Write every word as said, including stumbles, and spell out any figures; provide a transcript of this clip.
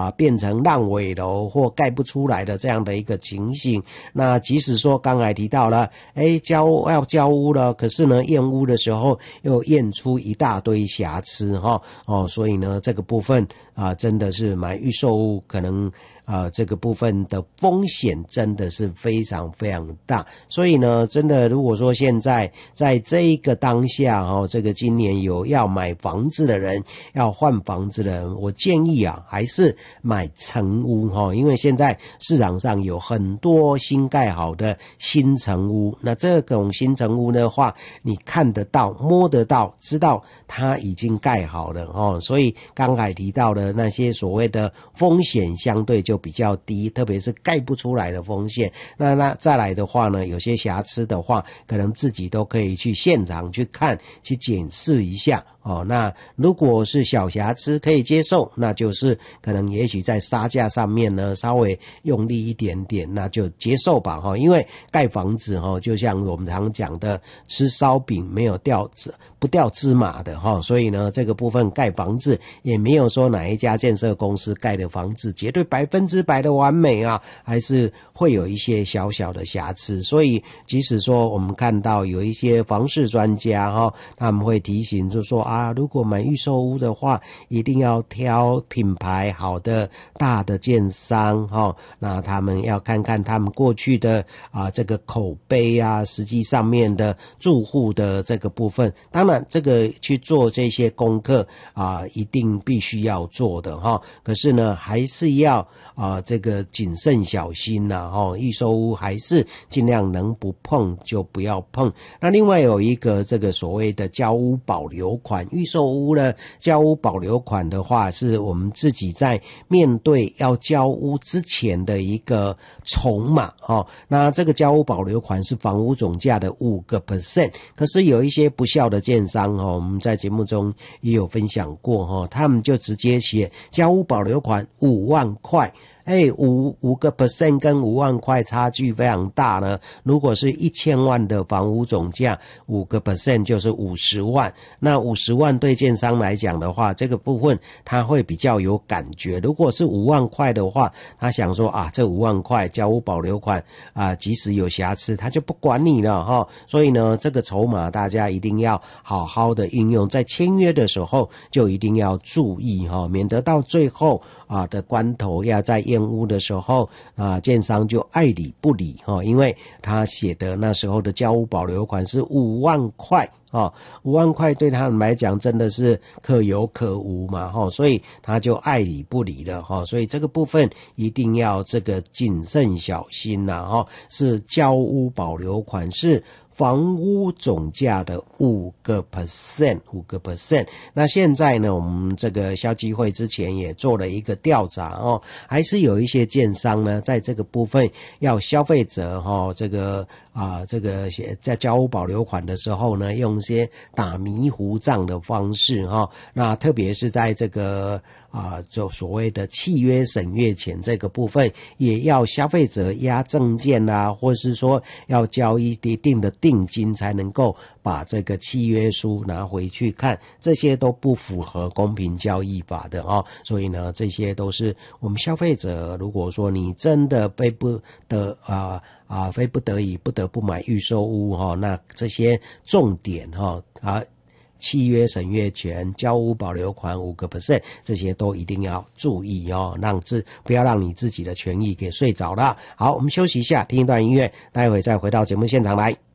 啊变成烂尾楼或盖不出来的这样的一个情形。那即使说刚才提到了，哎，交要交屋了，可是呢验屋的时候又验出一大堆瑕疵哈哦，所以呢这个部分啊真的是买预售屋可能。啊、呃，这个部分的风险真的是非常非常大，所以呢，真的如果说现在在这一个当下哦，这个今年有要买房子的人，要换房子的人，我建议啊，还是买成屋哈、哦，因为现在市场上有很多新盖好的新成屋，那这种新成屋的话，你看得到、摸得到，知道它已经盖好了哦，所以刚才提到的那些所谓的风险相对就比较低，特别是盖不出来的风险。那那再来的话呢，有些瑕疵的话，可能自己都可以去现场去看，去检视一下。哦，那如果是小瑕疵可以接受，那就是可能也许在杀价上面呢稍微用力一点点，那就接受吧哈。因为盖房子哈，就像我们常讲的，吃烧饼没有掉不掉芝麻的哈，所以呢这个部分盖房子也没有说哪一家建设公司盖的房子绝对百分之百的完美啊，还是会有一些小小的瑕疵。所以即使说我们看到有一些房市专家哈，他们会提醒就说啊，如果买预售屋的话，一定要挑品牌好的大的建商哈，那他们要看看他们过去的啊这个口碑啊，实际上面的住户的这个部分，当然这个去做这些功课啊，一定必须要做的哈。可是呢，还是要啊这个谨慎小心呐哈，预售屋还是尽量能不碰就不要碰。那另外有一个这个所谓的交屋保留款。预售屋呢，交屋保留款的话，是我们自己在面对要交屋之前的一个筹码哦。那这个交屋保留款是房屋总价的 百分之五， 可是有一些不肖的建商哦，我们在节目中也有分享过哦，他们就直接写交屋保留款五万块。哎，五五个 percent 跟五万块差距非常大呢。如果是一千万的房屋总价，五个 percent 就是五十万。那五十万对建商来讲的话，这个部分他会比较有感觉。如果是五万块的话，他想说啊，这五万块交屋保留款啊，即使有瑕疵，他就不管你了哈。所以呢，这个筹码大家一定要好好的运用，在签约的时候就一定要注意哈，免得到最后啊的关头要在验屋的时候啊，建商就爱理不理哈，因为他写的那时候的交屋保留款是五万块哦，五万块对他们来讲真的是可有可无嘛哈，所以他就爱理不理了哈，所以这个部分一定要这个谨慎小心呐哈，是交屋保留款是房屋总价的 百分之五， 百分之五。 那现在呢，我们这个消基会之前也做了一个调查哦，还是有一些建商呢，在这个部分要消费者哦，这个啊，这个在交屋保留款的时候呢，用一些打迷糊账的方式哈、哦，那特别是在这个啊，就所谓的契约审阅前这个部分，也要消费者押证件啊，或是说要交一定的定金才能够把这个契约书拿回去看，这些都不符合公平交易法的哦。所以呢，这些都是我们消费者，如果说你真的被不得啊啊非不得已不得不买预售屋哈、哦，那这些重点哈 啊。啊契约审阅权、交屋保留款 百分之五， 这些都一定要注意哦，让自不要让你自己的权益给睡着了。好，我们休息一下，听一段音乐，待会再回到节目现场来。